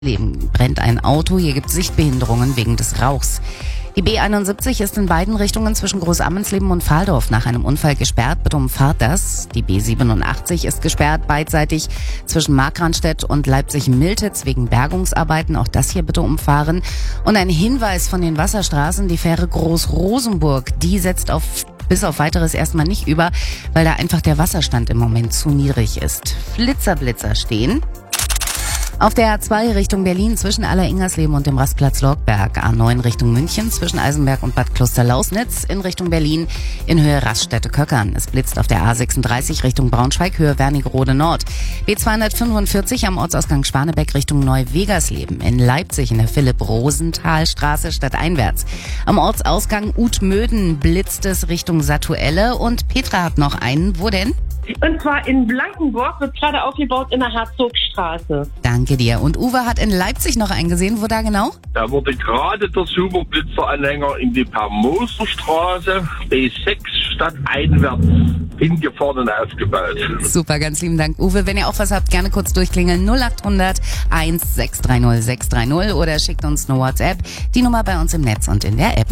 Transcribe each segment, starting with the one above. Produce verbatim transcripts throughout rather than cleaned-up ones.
Leben brennt ein Auto, hier gibt es Sichtbehinderungen wegen des Rauchs. Die B einundsiebzig ist in beiden Richtungen zwischen Großammensleben und Valdorf nach einem Unfall gesperrt, bitte umfahrt das. Die B siebenundachtzig ist gesperrt beidseitig zwischen Markranstädt und Leipzig-Miltitz wegen Bergungsarbeiten, auch das hier bitte umfahren. Und ein Hinweis von den Wasserstraßen, die Fähre Groß-Rosenburg, die setzt auf bis auf weiteres erstmal nicht über, weil da einfach der Wasserstand im Moment zu niedrig ist. Flitzer-Blitzer stehen. Auf der A zwei Richtung Berlin zwischen Aller-Ingersleben und dem Rastplatz Lorgberg, A neun Richtung München zwischen Eisenberg und Bad Kloster-Lausnitz, in Richtung Berlin in Höhe Raststätte-Köckern. Es blitzt auf der A sechsunddreißig Richtung Braunschweig, Höhe Wernigerode Nord. B zweihundertfünfundvierzig am Ortsausgang Schwanebeck Richtung Neu-Wegersleben. In Leipzig in der Philipp-Rosenthal-Straße stadteinwärts. Am Ortsausgang Utmöden blitzt es Richtung Satuelle und Petra hat noch einen. Wo denn? Und zwar in Blankenburg, wird gerade aufgebaut in der Herzogstraße. Danke dir. Und Uwe hat in Leipzig noch einen gesehen. Wo da genau? Da wurde gerade der Superblitzeranhänger in die Permoserstraße B sechs stadteinwärts hingefahren und aufgebaut. Super, ganz lieben Dank, Uwe. Wenn ihr auch was habt, gerne kurz durchklingeln. null acht hundert eins sechs drei null sechs drei null oder schickt uns eine WhatsApp. Die Nummer bei uns im Netz und in der App.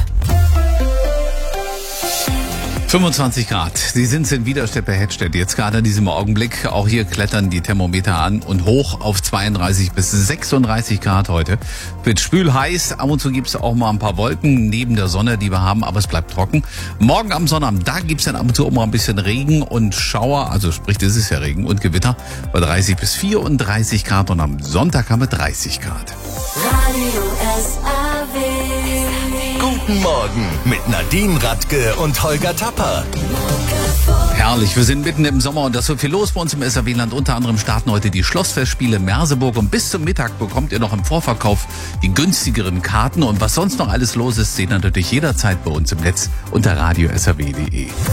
fünfundzwanzig Grad. Sie sind in Widerstedt-Hettstedt jetzt gerade in diesem Augenblick. Auch hier klettern die Thermometer an und hoch auf zweiunddreißig bis sechsunddreißig Grad heute. Wird schwül heiß. Ab und zu gibt es auch mal ein paar Wolken neben der Sonne, die wir haben, aber es bleibt trocken. Morgen am Sonnabend, da gibt es dann ab und zu auch mal ein bisschen Regen und Schauer. Also sprich, das ist ja Regen und Gewitter bei dreißig bis vierunddreißig Grad und am Sonntag haben wir dreißig Grad. Radio S A W. Guten Morgen mit Nadine Radke und Holger Tapper. Herrlich, wir sind mitten im Sommer und da ist so viel los bei uns im S R W-Land. Unter anderem starten heute die Schlossfestspiele Merseburg und bis zum Mittag bekommt ihr noch im Vorverkauf die günstigeren Karten. Und was sonst noch alles los ist, seht ihr natürlich jederzeit bei uns im Netz unter radio s r w punkt d e.